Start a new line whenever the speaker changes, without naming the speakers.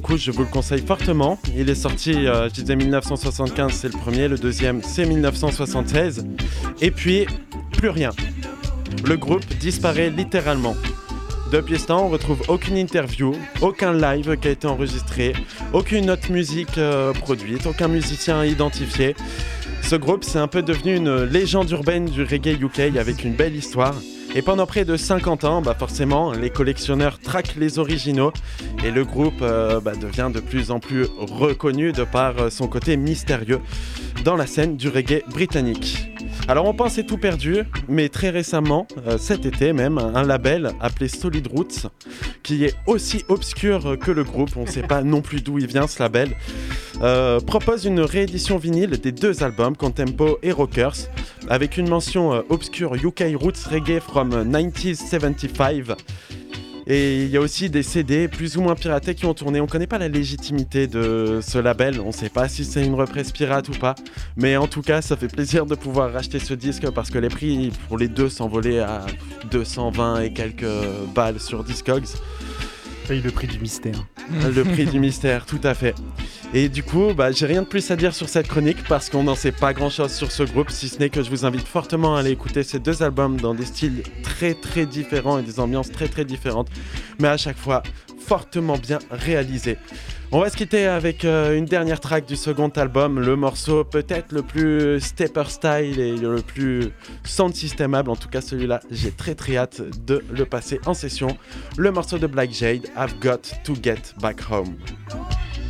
coup, je vous le conseille fortement. Il est sorti, je disais 1975, c'est le premier. Le deuxième, c'est 1976. Et puis, plus rien. Le groupe disparaît littéralement. Depuis ce temps, on retrouve aucune interview, aucun live qui a été enregistré, aucune autre musique produite, aucun musicien identifié. Ce groupe, c'est un peu devenu une légende urbaine du reggae UK avec une belle histoire. Et pendant près de 50 ans, forcément, les collectionneurs traquent les originaux et le groupe devient de plus en plus reconnu de par son côté mystérieux dans la scène du reggae britannique. Alors on pensait tout perdu, mais très récemment, cet été même, un label appelé Solid Roots, qui est aussi obscur que le groupe, on ne sait pas non plus d'où il vient ce label, propose une réédition vinyle des deux albums, Contempo et Rockers, avec une mention obscure UK Roots Reggae from 1975. Et il y a aussi des CD plus ou moins piratés qui ont tourné. On ne connaît pas la légitimité de ce label. On ne sait pas si c'est une reprise pirate ou pas. Mais en tout cas, ça fait plaisir de pouvoir racheter ce disque parce que les prix pour les deux s'envolaient à 220 et quelques balles sur Discogs.
Paye le prix du mystère.
Le prix du mystère, tout à fait. Et du coup, j'ai rien de plus à dire sur cette chronique parce qu'on n'en sait pas grand-chose sur ce groupe, si ce n'est que je vous invite fortement à aller écouter ces deux albums dans des styles très très différents et des ambiances très très différentes, mais à chaque fois fortement bien réalisés. On va se quitter avec une dernière track du second album, le morceau peut-être le plus stepper style et le plus sound systemable, en tout cas celui-là, j'ai très très hâte de le passer en session. Le morceau de Black Jade, I've Got to Get Back Home.